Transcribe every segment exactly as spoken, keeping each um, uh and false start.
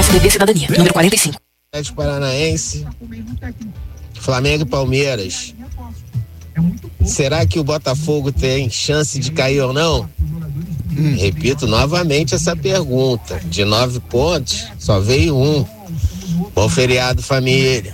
P S D B Cidadania, número quarenta e cinco. Atlético Paranaense, Flamengo e Palmeiras. Será que o Botafogo tem chance de cair ou não? Hum. Repito novamente essa pergunta. De nove pontos, só veio um. Bom feriado, família.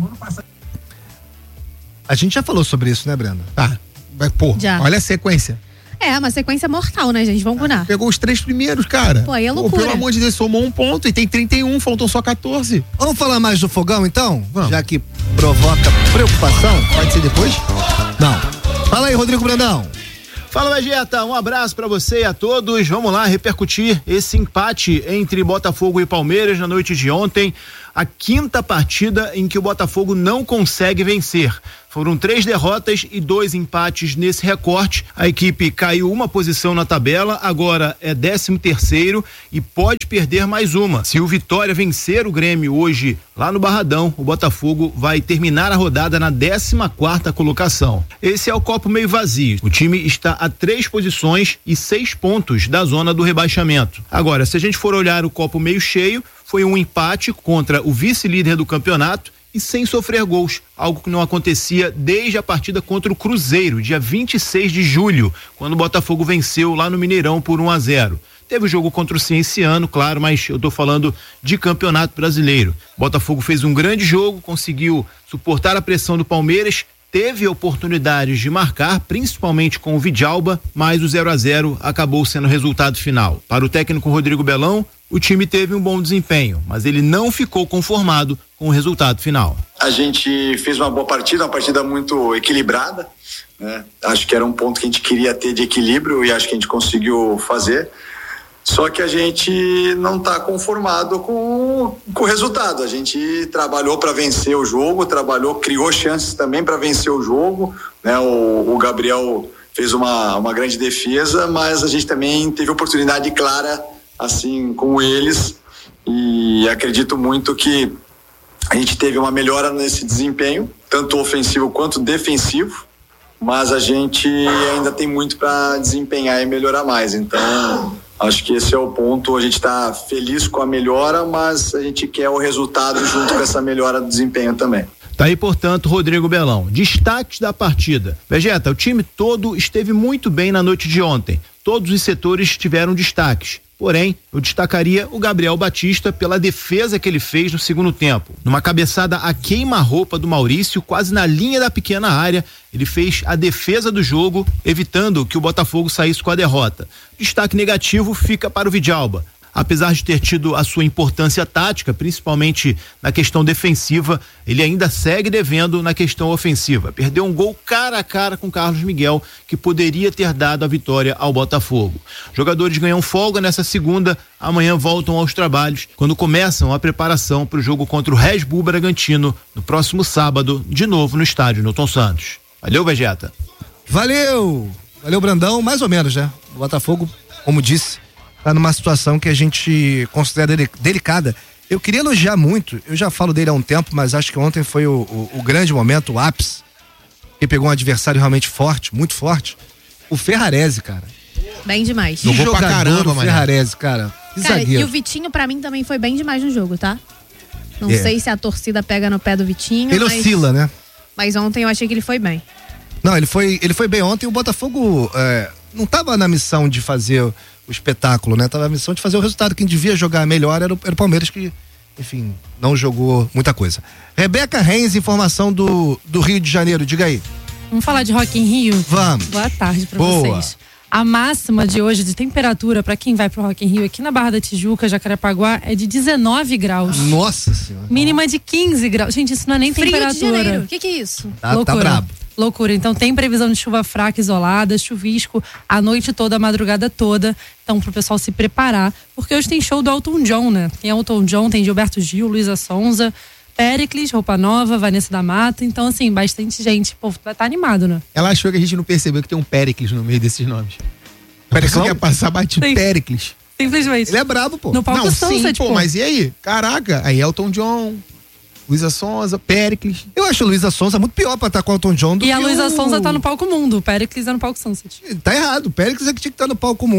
A gente já falou sobre isso, né, Brenda? Tá. Mas, pô, Já. olha a sequência. É, uma sequência mortal, né, gente? Vamos combinar. Pegou os três primeiros, cara. Pô, aí é Pô, loucura. pelo amor de Deus, somou um ponto e tem trinta e um, faltam só quatorze. Vamos falar mais do Fogão, então? Vamos. Já que provoca preocupação. Pode ser depois? Não. Fala aí, Rodrigo Brandão. Fala, Vegeta, um abraço pra você e a todos. Vamos lá repercutir esse empate entre Botafogo e Palmeiras na noite de ontem. A quinta partida em que o Botafogo não consegue vencer. Foram três derrotas e dois empates nesse recorte. A equipe caiu uma posição na tabela, agora é décimo terceiro e pode perder mais uma. Se o Vitória vencer o Grêmio hoje lá no Barradão, o Botafogo vai terminar a rodada na décima quarta colocação. Esse é o copo meio vazio. O time está a três posições e seis pontos da zona do rebaixamento. Agora, se a gente for olhar o copo meio cheio, foi um empate contra o vice-líder do campeonato e sem sofrer gols, algo que não acontecia desde a partida contra o Cruzeiro, dia vinte e seis de julho, quando o Botafogo venceu lá no Mineirão por um a zero. Teve o jogo contra o Cienciano, claro, mas eu tô falando de campeonato brasileiro. Botafogo fez um grande jogo, conseguiu suportar a pressão do Palmeiras, teve oportunidades de marcar, principalmente com o Vidjalba, mas o zero a zero acabou sendo o resultado final. Para o técnico Rodrigo Belão, o time teve um bom desempenho, mas ele não ficou conformado com o resultado final. A gente fez uma boa partida, uma partida muito equilibrada, né? Acho que era um ponto que a gente queria ter de equilíbrio e acho que a gente conseguiu fazer. Só que a gente não está conformado com, com o resultado. A gente trabalhou para vencer o jogo, trabalhou, criou chances também para vencer o jogo, né? O, o Gabriel fez uma, uma grande defesa, mas a gente também teve oportunidade clara, assim como eles, e acredito muito que a gente teve uma melhora nesse desempenho, tanto ofensivo quanto defensivo, mas a gente ainda tem muito para desempenhar e melhorar mais. Então acho que esse é o ponto. A gente está feliz com a melhora, mas a gente quer o resultado junto com essa melhora do desempenho também. Tá aí, portanto, Rodrigo Belão. Destaques da partida. Vegeta, o time todo esteve muito bem na noite de ontem. Todos os setores tiveram destaques. Porém, eu destacaria o Gabriel Batista pela defesa que ele fez no segundo tempo. Numa cabeçada a queima-roupa do Maurício, quase na linha da pequena área, ele fez a defesa do jogo, evitando que o Botafogo saísse com a derrota. Destaque negativo fica para o Vidjalba. Apesar de ter tido a sua importância tática, principalmente na questão defensiva, ele ainda segue devendo na questão ofensiva. Perdeu um gol cara a cara com Carlos Miguel, que poderia ter dado a vitória ao Botafogo. Jogadores ganham folga nessa segunda, amanhã voltam aos trabalhos, quando começam a preparação para o jogo contra o Red Bull Bragantino, no próximo sábado, de novo no estádio Newton Santos. Valeu, Vegeta. Valeu! Valeu, Brandão, mais ou menos, né? O Botafogo, como disse, tá numa situação que a gente considera delicada. Eu queria elogiar muito, eu já falo dele há um tempo, mas acho que ontem foi o, o, o grande momento, o ápice, que pegou um adversário realmente forte, muito forte, o Ferrarese, cara. Bem demais. Que jogador, pra caramba, o Ferrarese, cara. Que Cara, zagueiro. e o Vitinho pra mim também foi bem demais no jogo, tá? Não É. sei se a torcida pega no pé do Vitinho, Ele mas, oscila, né? mas ontem eu achei que ele foi bem. Não, ele foi, ele foi bem ontem. O Botafogo é, não tava na missão de fazer o espetáculo, né? Tava na missão de fazer o resultado. Quem devia jogar melhor era o, era o Palmeiras, que, enfim, não jogou muita coisa. Rebeca Reis, informação do, do Rio de Janeiro, diga aí. Vamos falar de Rock in Rio? Vamos. Boa tarde pra Boa. vocês. A máxima de hoje de temperatura para quem vai pro Rock in Rio aqui na Barra da Tijuca, Jacarepaguá, é de dezenove graus. Nossa Senhora. Mínima de quinze graus. Gente, isso não é nem Frio de temperatura. janeiro. O que que é isso? Tá, Loucura. tá brabo. Loucura. Então tem previsão de chuva fraca, isolada, chuvisco a noite toda, a madrugada toda. Então pro pessoal se preparar, porque hoje tem show do Elton John, né? Tem Elton John, tem Gilberto Gil, Luísa Sonza, Péricles, Roupa Nova, Vanessa da Mata. Então assim, bastante gente. Pô, vai tá animado, né? Ela achou que a gente não percebeu que tem um Péricles no meio desses nomes. Parece que ia passar batido. Sim. Péricles. Simplesmente. Ele é brabo, pô. No palco Não, Sunset, sim, pô, pô. mas e aí? Caraca, aí Elton John, Luísa Sonza, Péricles. Eu acho a Luísa Sonza muito pior pra estar com o Elton John do E que a Luísa o... Sonza tá no palco Mundo, o Péricles é no palco Sunset. Tá errado, o Péricles é que tinha que estar no palco Mundo.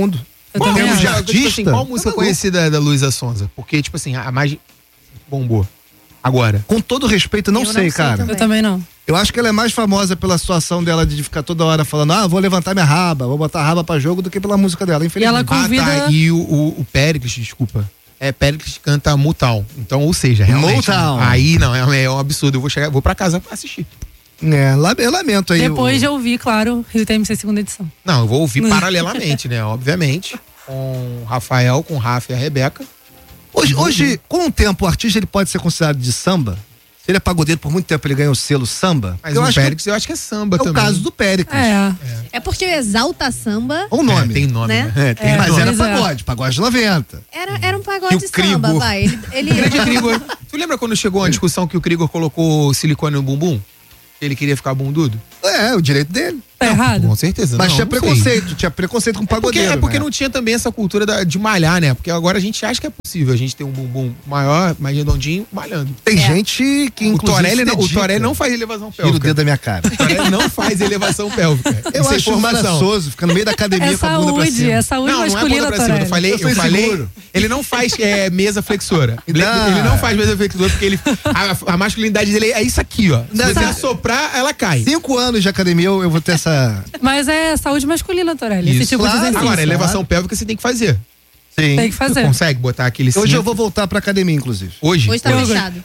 Qual, também música, acho. tipo assim, qual música conhecida da Luísa Sonza? Porque, tipo assim, a mais bombou. Agora. Com todo respeito, não Eu não sei, sei cara. também. Eu também não. Eu acho que ela é mais famosa pela situação dela de ficar toda hora falando, ah, vou levantar minha raba, vou botar a raba pra jogo, do que pela música dela, infelizmente. E ela convida- Ah, tá. E o, o, o Péricles, desculpa. É, Péricles canta Motown. Então, ou seja, realmente. Motown. Aí não, é, é um absurdo. Eu vou chegar, vou pra casa assistir. É, la- eu lamento aí. Depois o... de ouvir, claro, Rio T M C segunda edição. Não, eu vou ouvir paralelamente, né? Obviamente. Com o Rafael, com o Rafa e a Rebeca. Hoje, hoje, com o tempo, o artista ele pode ser considerado de samba? Se ele é pagodeiro por muito tempo, ele ganha o selo samba? Mas eu o acho Péricles, eu acho que é samba que é o também. caso do Péricles. É. É porque o Exalta Samba O nome. É, tem nome, Né? né? É, tem- É, mas pois era é. pagode, pagode de noventa. era, era um E pagode o samba, Krigor? vai. Ele, ele Grande Krigor. Tu lembra quando chegou a discussão que o Krigor colocou silicone no bumbum? Ele queria ficar bundudo? É, o direito dele. Tá errado? Com certeza. Mas não, tinha não sei. preconceito, tinha preconceito com É porque, pagodeiro. é porque né? não tinha também essa cultura da- de malhar, né? Porque agora a gente acha que é possível a gente ter um bumbum maior, mais redondinho, malhando. Tem É. gente que O inclusive Torelli, se não, o dedica. Torelli não faz elevação Tira o pélvica. dedo da minha cara. O Torelli não faz elevação pélvica. Eu Isso é acho informação. embaraçoso, fica no meio da academia É com a bunda pra saúde, cima. é saúde Não, não é masculina, bunda pra cima. Eu Torelli. falei, Eu eu, sou falei, inseguro. ele não faz é, mesa flexora. Ele, Não. ele não faz mesa flexora porque ele, a, a masculinidade dele é isso aqui, ó. Se Não, você tá. soprar, ela cai. Cinco anos de academia eu, eu vou ter essa... Mas é saúde masculina, Torelli. Esse Isso. tipo Claro. de exercício. Agora, elevação pélvica você tem que fazer. Sim. Tem que Você fazer. consegue botar aquele Hoje cinto? eu vou voltar pra academia, inclusive. Hoje? hoje tá Hoje. fechado.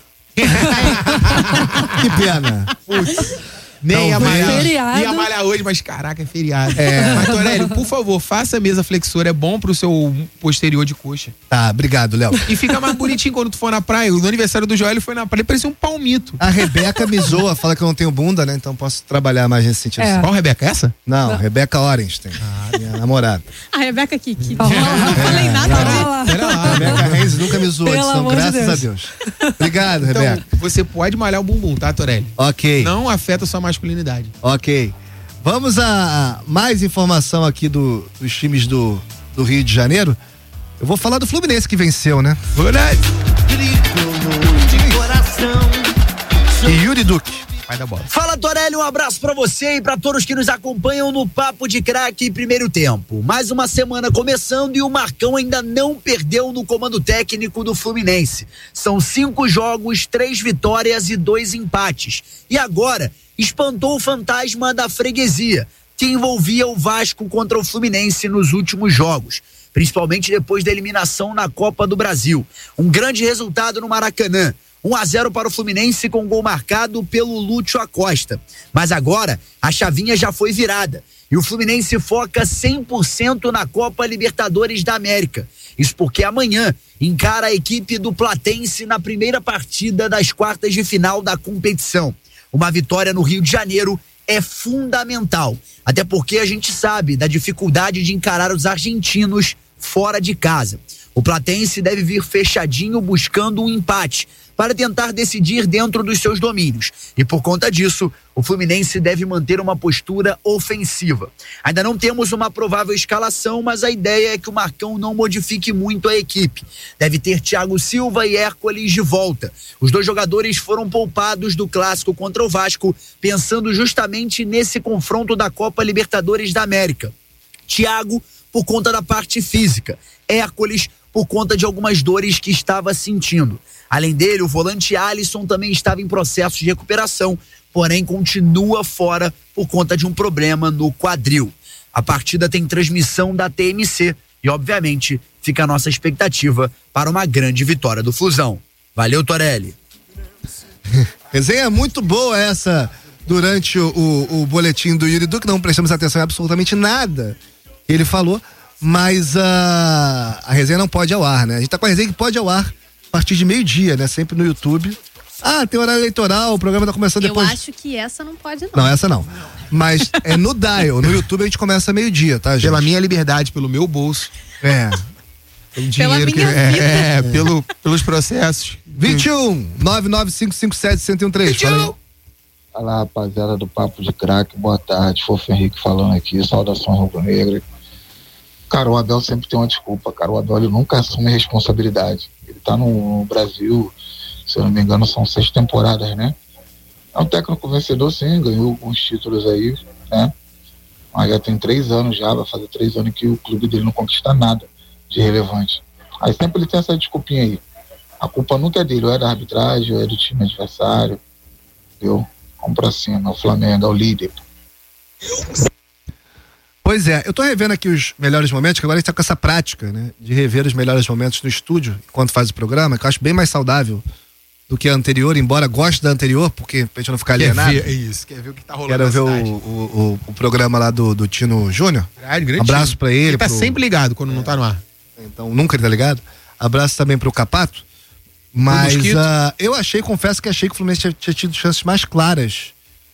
Que pena. Nem ia Talvez. malhar. Feriado. Ia malhar hoje, mas caraca, é feriado. Mas, Torelli, por favor, faça a mesa flexora. É bom pro seu posterior de coxa. Tá, obrigado, Léo. E fica mais bonitinho quando tu for na praia. No aniversário do Joel, ele foi na praia, ele parecia um palmito. A Rebeca me zoa, fala que eu não tenho bunda, né? Então posso trabalhar mais nesse sentido. É. Qual Rebeca? Essa? Não, Rebeca Orenstein, minha namorada. A Rebeca Kiki. Ó, Não falei nada Olha disso. lá. Pera lá. Rebeca Reis nunca me zoou, Pelo então amor de graças Deus. a Deus. Obrigado, Então, Rebeca. você pode malhar o bumbum, tá, Torelli? Ok, Não afeta a sua masculinidade. ok. Vamos a, a mais informação aqui do, dos times do, do Rio de Janeiro. Eu vou falar do Fluminense que venceu, né? E Yuri Duque. Vai da bola. Fala, Torelli, um abraço pra você e pra todos que nos acompanham no Papo de Craque Primeiro Tempo. Mais uma semana começando e o Marcão ainda não perdeu no comando técnico do Fluminense. São cinco jogos, três vitórias e dois empates. E agora, espantou o fantasma da freguesia, que envolvia o Vasco contra o Fluminense nos últimos jogos, principalmente depois da eliminação na Copa do Brasil. Um grande resultado no Maracanã. um a zero para o Fluminense com gol marcado pelo Lúcio Acosta. Mas agora a chavinha já foi virada e o Fluminense foca cem por cento na Copa Libertadores da América. Isso porque amanhã encara a equipe do Platense na primeira partida das quartas de final da competição. Uma vitória no Rio de Janeiro é fundamental, até porque a gente sabe da dificuldade de encarar os argentinos fora de casa. O Platense deve vir fechadinho buscando um empate para tentar decidir dentro dos seus domínios. E por conta disso, o Fluminense deve manter uma postura ofensiva. Ainda não temos uma provável escalação, mas a ideia é que o Marcão não modifique muito a equipe. Deve ter Thiago Silva e Hércules de volta. Os dois jogadores foram poupados do clássico contra o Vasco, pensando justamente nesse confronto da Copa Libertadores da América. Thiago, por conta da parte física. Hércules, por conta de algumas dores que estava sentindo. Além dele, o volante Alisson também estava em processo de recuperação, porém continua fora por conta de um problema no quadril. A partida tem transmissão da T M C e, obviamente, fica a nossa expectativa para uma grande vitória do Flusão. Valeu, Torelli. Resenha muito boa essa durante o, o, o boletim do Yuri Duque, não prestamos atenção em absolutamente nada que ele falou, mas a, a resenha não pode ao ar, né? A gente tá com a resenha que pode ao ar a partir de meio-dia, né? Sempre no YouTube. Ah, tem horário eleitoral, o programa tá começando Eu depois. acho que essa não pode, não. Não, essa não. Mas é no Dial, no YouTube a gente começa meio-dia, tá, gente? Pela minha liberdade, pelo meu bolso. É. Pelo Pela dinheiro que minha é, vida. é, pelo, pelos processos. vinte e um, nove nove cinco cinco sete, um zero um três. Fala aí. Fala, rapaziada do Papo de Craque, boa tarde, Fofo Henrique falando aqui, saudações rubro-negra. Cara, o Abel sempre tem uma desculpa, cara, o Abel ele nunca assume responsabilidade. Ele tá no Brasil, se eu não me engano, são seis temporadas, né? É um técnico vencedor, sim, ganhou alguns títulos aí, né? Mas já tem três anos já, vai fazer três anos que o clube dele não conquista nada de relevante. Aí sempre ele tem essa desculpinha aí. A culpa nunca é dele, ou é da arbitragem, ou é do time adversário. Entendeu? Vamos pra cima, o Flamengo é o líder. Pois é, eu tô revendo aqui os melhores momentos, que agora a gente tá com essa prática, né? De rever os melhores momentos no estúdio, enquanto faz o programa, que eu acho bem mais saudável do que a anterior, embora goste da anterior, porque pra gente não ficar alienado. Quer ver, é isso, quer ver o que tá rolando Quero na ver o, cidade. o, o, o programa lá do, do Tino Júnior. Grande, grande Abraço Tino. pra ele. Ele tá pro... sempre ligado quando é. não tá no ar. Então, nunca ele tá ligado. Abraço também pro Capato. Mas uh, eu achei, confesso que achei que o Fluminense tinha, tinha tido chances mais claras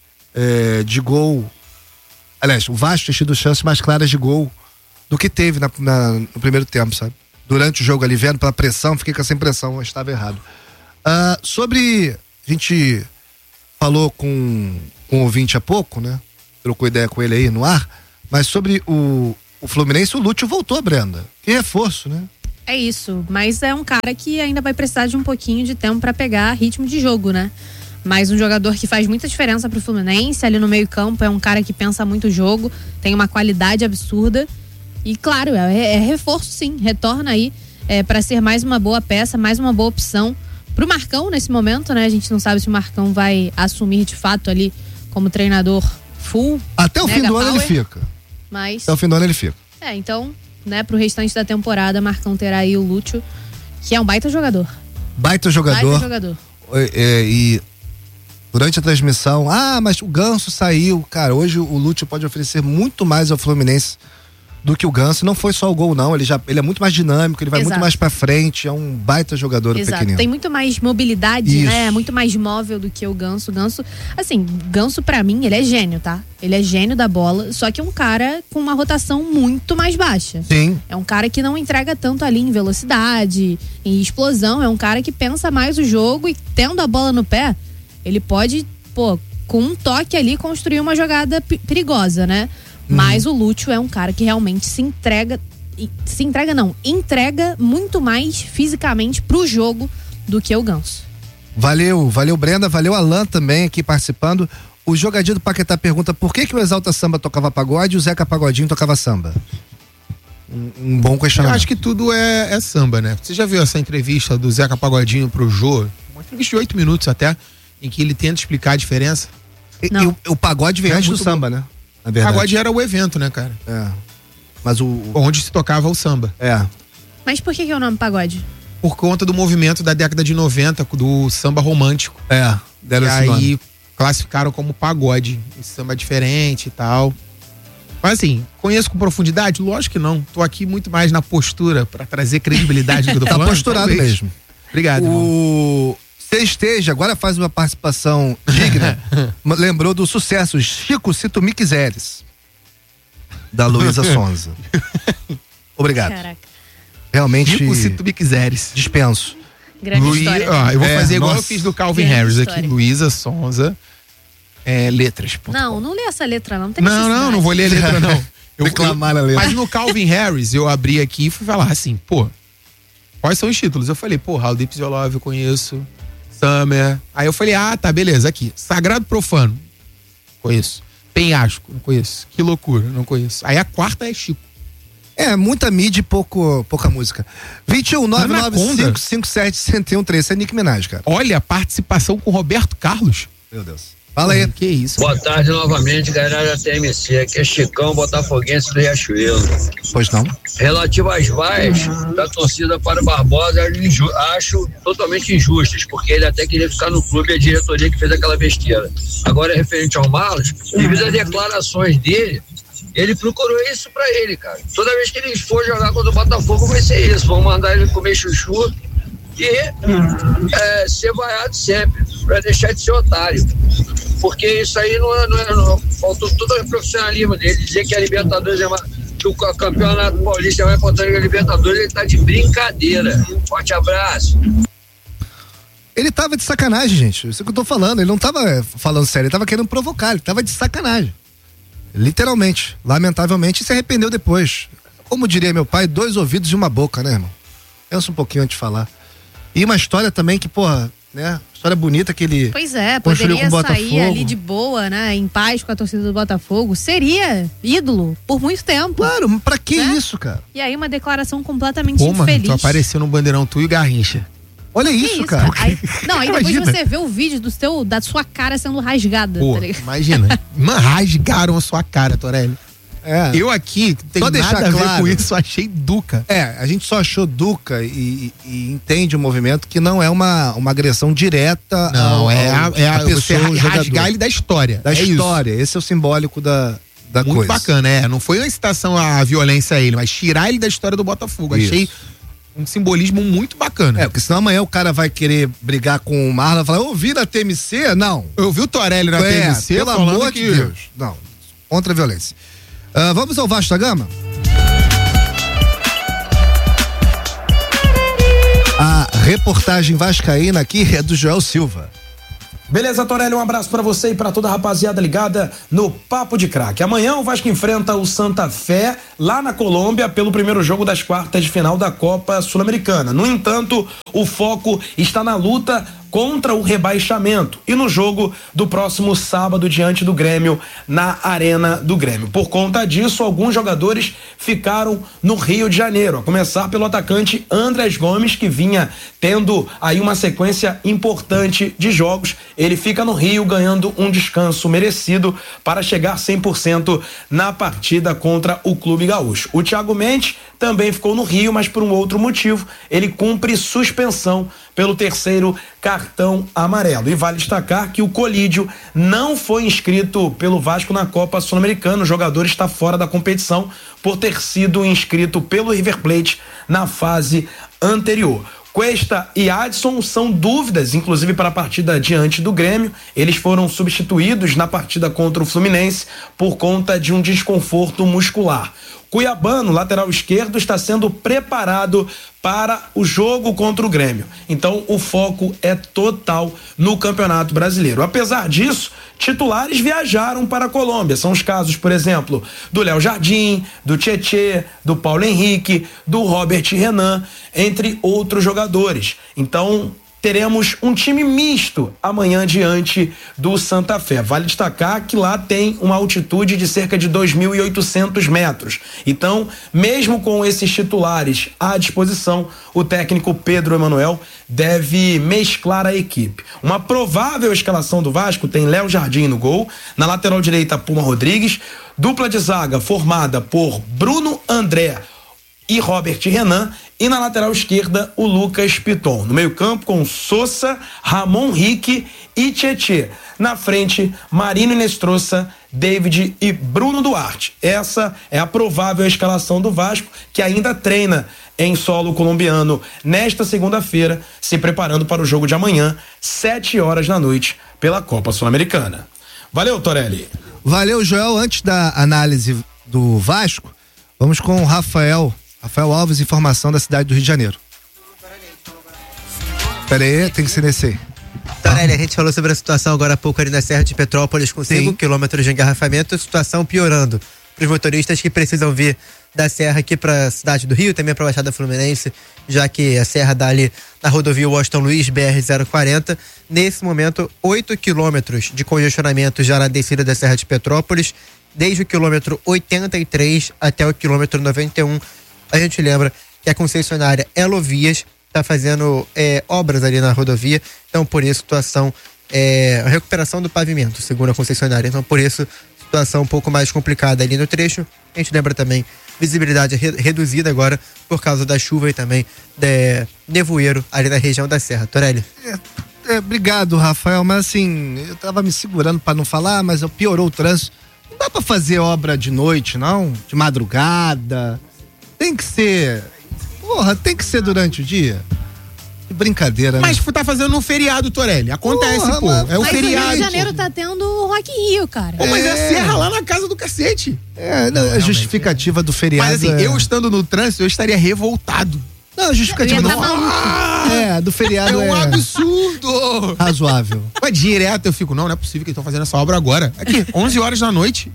é, de gol. Aliás, o Vasco tinha tido chances mais claras de gol do que teve na, na, no primeiro tempo, sabe? Durante o jogo ali, vendo pela pressão, fiquei com essa impressão, mas estava errado. Uh, sobre, a gente falou com, com o ouvinte há pouco, né? Trocou ideia com ele aí no ar, mas sobre o, o Fluminense, o Lúcio voltou, Brenda. Que reforço, né? É isso, mas é um cara que ainda vai precisar de um pouquinho de tempo para pegar ritmo de jogo, né? Mas um jogador que faz muita diferença pro Fluminense, ali no meio campo, é um cara que pensa muito o jogo, tem uma qualidade absurda e claro, é, é reforço sim, retorna aí é, para ser mais uma boa peça, mais uma boa opção pro Marcão nesse momento, né? A gente não sabe se o Marcão vai assumir de fato ali como treinador full. Até o fim do ano ele fica. Mas... Até o fim do ano ele fica. É, então, né, pro restante da temporada, Marcão terá aí o Lúcio, que é um baita jogador. Baita jogador. Baita jogador. É, é, e durante a transmissão, ah, mas o Ganso saiu. Cara, hoje o Lúcio pode oferecer muito mais ao Fluminense do que o Ganso. Não foi só o gol, não. Ele, já, ele é muito mais dinâmico, ele vai Exato. muito mais pra frente. É um baita jogador Exato. pequenino. Tem muito mais mobilidade, Isso. né? Muito mais móvel do que o Ganso. Ganso, assim, Ganso pra mim, ele é gênio, tá? Ele é gênio da bola, só que é um cara com uma rotação muito mais baixa. Sim. É um cara que não entrega tanto ali em velocidade, em explosão. É um cara que pensa mais o jogo e tendo a bola no pé, ele pode, pô, com um toque ali construir uma jogada p- perigosa, né? Mas o Lúcio é um cara que realmente se entrega, se entrega não, entrega muito mais fisicamente pro jogo do que o Ganso. Valeu, valeu Brenda, valeu Alan também aqui participando. O Jogadinho do Paquetá pergunta por que que o Exalta Samba tocava pagode e o Zeca Pagodinho tocava samba? Um, um bom questionamento. Eu acho que tudo é, é samba, né? Você já viu essa entrevista do Zeca Pagodinho pro Jô? Uma entrevista de oito minutos até, em que ele tenta explicar a diferença. E, e o, o pagode veio É antes do muito samba, bom. né? Na verdade. Pagode era o evento, né, cara? É. Mas o, o... Onde se tocava o samba. É. Mas por que que é o nome pagode? Por conta do movimento da década de noventa, do samba romântico. É, deram e esse aí nome. classificaram como pagode. Esse samba diferente e tal. Mas assim, conheço com profundidade? Lógico que não. Tô aqui muito mais na postura pra trazer credibilidade do que eu tô Tá falando. posturado talvez. mesmo. Obrigado. O Você Esteja, agora faz uma participação digna. Lembrou do sucesso Chico, se tu me quiseres, da Luísa Sonza. Obrigado. Caraca. Realmente. Chico, se tu me quiseres. Dispenso. Grande Luí- história. ó, eu vou É, fazer igual nossa. eu fiz do Calvin Grande Harris história. aqui. Luísa Sonza. É, letras. ponto com. Não, não lê essa letra não, não tem Não, necessidade. não, não vou ler a letra, não. Eu, Reclamar a eu- letra. Mas no Calvin Harris, eu abri aqui e fui falar assim, pô, quais são os títulos? Eu falei, pô, Raul Deep Your Love eu conheço, Summer. Aí eu falei, ah, tá, beleza, aqui. Sagrado Profano, conheço. Penhasco, não conheço. Que loucura, não conheço. Aí a quarta é Chico. É, muita mídia e pouco, pouca música. vinte e um, nove nove cinco, cinco sete, um um três. Isso é Nick Minaj, cara. Olha a participação com Roberto Carlos. Meu Deus. Fala aí. Que isso. Boa tarde novamente, galera da T M C. Aqui é Chicão, botafoguense do Riachuelo. Pois não. Relativo às vaias da torcida para o Barbosa, eu inju- acho totalmente injustas, porque ele até queria ficar no clube e a diretoria que fez aquela besteira. Agora, referente ao Marlos, devido às declarações dele, ele procurou isso pra ele, cara. Toda vez que ele for jogar contra o Botafogo, vai ser isso. Vão mandar ele comer chuchu e é, ser vaiado sempre, pra deixar de ser otário. Porque isso aí não é. Não é não. Faltou todo o profissionalismo dele. Dizer que a Libertadores é mais. Que o campeonato paulista é mais importante que a Libertadores, ele tá de brincadeira. Forte abraço. Ele tava de sacanagem, gente. Isso que eu tô falando. Ele não tava é, falando sério, ele tava querendo provocar, ele tava de sacanagem. Literalmente. Lamentavelmente, e se arrependeu depois. Como diria meu pai, dois ouvidos e uma boca, né, irmão? Pensa um pouquinho antes de falar. E uma história também que, porra, né? História bonita que ele Pois é, construiu com poderia o sair Botafogo. ali de boa, né? Em paz com a torcida do Botafogo. Seria ídolo por muito tempo. Claro, pra que né? isso, cara? E aí uma declaração completamente Pô, mano, infeliz. tu apareceu no bandeirão tu e Garrincha. Olha Que isso, cara. Aí, não, aí depois Imagina. você vê o vídeo do seu, da sua cara sendo rasgada. Pô, tá ligado? imagina. Mano, rasgaram a sua cara, Torelli. É. Eu aqui, tem Só nada deixar a ver claro. com isso, achei Duca. É, a gente só achou Duca e, e entende o movimento que não é uma, uma agressão direta Não, ao, é a, ao- é a à você pessoa, o rasgar jogador. ele da história. Da é história. Esse é o simbólico da, da Muito coisa. bacana, é. Não foi uma incitação à violência a ele, mas tirar ele da história do Botafogo. Isso. Achei um simbolismo muito bacana. É, porque senão amanhã o cara vai querer brigar com o Marlon e falar, eu vi na T M C? Não. Eu vi o Torelli na É, T M C pelo falando amor que... de Deus. Não, contra a violência. Ah, vamos ao Vasco da Gama? A reportagem vascaína aqui é do Joel Silva. Beleza, Torelli, um abraço pra você e pra toda a rapaziada ligada no Papo de Craque. Amanhã o Vasco enfrenta o Santa Fé lá na Colômbia pelo primeiro jogo das quartas de final da Copa Sul-Americana. No entanto, o foco está na luta contra o rebaixamento e no jogo do próximo sábado diante do Grêmio na Arena do Grêmio. Por conta disso, alguns jogadores ficaram no Rio de Janeiro, a começar pelo atacante Andrés Gomes, que vinha tendo aí uma sequência importante de jogos. Ele fica no Rio ganhando um descanso merecido para chegar cem por cento na partida contra o Clube Gaúcho. O Thiago Mendes também ficou no Rio, mas por um outro motivo. Ele cumpre suspensão pelo terceiro cartão amarelo. E vale destacar que o Colídio não foi inscrito pelo Vasco na Copa Sul-Americana. O jogador está fora da competição por ter sido inscrito pelo River Plate na fase anterior. Cuesta e Adson são dúvidas, inclusive para a partida diante do Grêmio. Eles foram substituídos na partida contra o Fluminense por conta de um desconforto muscular. Cuiabano, lateral esquerdo, está sendo preparado para o jogo contra o Grêmio. Então o foco é total no Campeonato Brasileiro. Apesar disso, titulares viajaram para a Colômbia. São os casos, por exemplo, do Léo Jardim, do Tietê, do Paulo Henrique, do Robert Renan, entre outros jogadores. Então teremos um time misto amanhã diante do Santa Fé. Vale destacar que lá tem uma altitude de cerca de dois mil e oitocentos metros. Então, mesmo com esses titulares à disposição, o técnico Pedro Emanuel deve mesclar a equipe. Uma provável escalação do Vasco tem Léo Jardim no gol, na lateral direita Puma Rodrigues, dupla de zaga formada por Bruno André e Robert Renan, e na lateral esquerda o Lucas Piton. No meio-campo com Sousa, Ramon Rique e Tietê. Na frente, Marino Inestrosa, David e Bruno Duarte. Essa é a provável escalação do Vasco, que ainda treina em solo colombiano nesta segunda-feira, se preparando para o jogo de amanhã, sete horas da noite, pela Copa Sul-Americana. Valeu, Torelli. Valeu, Joel. Antes da análise do Vasco, vamos com o Rafael. Rafael Alves, informação da cidade do Rio de Janeiro. Pera aí, tem que ser nesse aí. Torelli, a gente falou sobre a situação agora há pouco ali na Serra de Petrópolis, com cinco quilômetros de engarrafamento, situação piorando para os motoristas que precisam vir da Serra aqui para a cidade do Rio, também para a Baixada Fluminense, já que a Serra dá ali na rodovia Washington Luiz, B R zero quarenta. Nesse momento, oito quilômetros de congestionamento já na descida da Serra de Petrópolis, desde o quilômetro oitenta e três até o quilômetro noventa e um. A gente lembra que a concessionária Elovias está fazendo é, obras ali na rodovia, então por isso situação, é, a recuperação do pavimento, segundo a concessionária, então por isso situação um pouco mais complicada ali no trecho. A gente lembra também visibilidade re, reduzida agora por causa da chuva e também de nevoeiro ali na região da Serra. Torelli. É, é, obrigado, Rafael, mas assim, eu tava me segurando para não falar, mas piorou o trânsito. Não dá para fazer obra de noite, não? De madrugada. Tem que ser. Porra, tem que ser durante o dia. Que brincadeira, né? Mas tá fazendo um feriado, Torelli. Acontece, Porra, pô. mas- É um Mas feriado. o Rio de Janeiro tá tendo o Rock in Rio, cara. Pô, mas é, é serra lá na casa do cacete. É, não, a justificativa do feriado. Mas assim, é... eu estando no trânsito, eu estaria revoltado. Não, a justificativa Eu do. ia tá maluco. É, do feriado É um é absurdo. razoável. Mas direto eu fico, não, não é possível que eles estão fazendo essa obra agora. Aqui, onze horas da noite.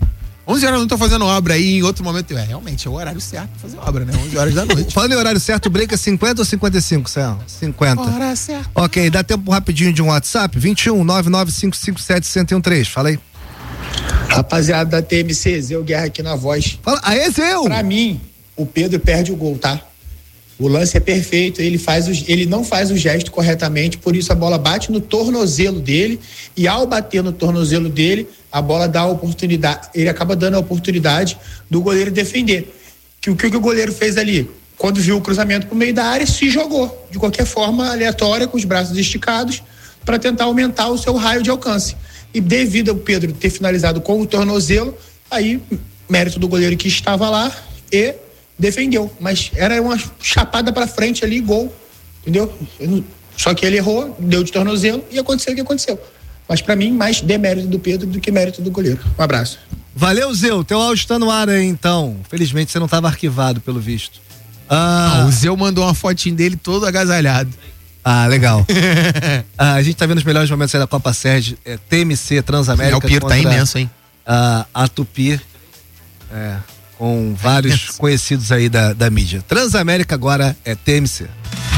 onze horas eu não tô fazendo obra aí, em outro momento, é, realmente, é o horário certo pra fazer obra, né? onze horas da noite. Falando em horário certo, o break é cinquenta ou cinquenta e cinco, Céu? cinquenta. Hora certa. Ok, dá tempo rapidinho de um WhatsApp? vinte e um, nove nove cinco cinco sete, um zero um três. Fala aí. Rapaziada da T M C, Zeu Guerra aqui na voz. Fala, aê, Zeu! Pra mim, o Pedro perde o gol, tá? O lance é perfeito, ele, faz o, ele não faz o gesto corretamente, por isso a bola bate no tornozelo dele, e ao bater no tornozelo dele, a bola dá a oportunidade, ele acaba dando a oportunidade do goleiro defender. Que o que o goleiro fez ali? Quando viu o cruzamento pro meio da área, se jogou, de qualquer forma aleatória, com os braços esticados, para tentar aumentar o seu raio de alcance. E devido ao Pedro ter finalizado com o tornozelo, aí mérito do goleiro que estava lá e defendeu, mas era uma chapada pra frente ali, gol, entendeu? Não, só que ele errou, deu de tornozelo e aconteceu o que aconteceu. Mas pra mim, mais demérito do Pedro do que mérito do goleiro. Um abraço. Valeu, Zeu, teu áudio tá no ar aí, então. Felizmente você não tava arquivado, pelo visto. Ah, o Zeu mandou uma fotinho dele todo agasalhado. Ah, legal. ah, a gente tá vendo os melhores momentos aí da Copa Sérgio, é, T M C Transamérica. É, o Piro tá imenso, hein? A, a Tupi, é, com vários conhecidos aí da, da mídia. Transamérica agora é T M C.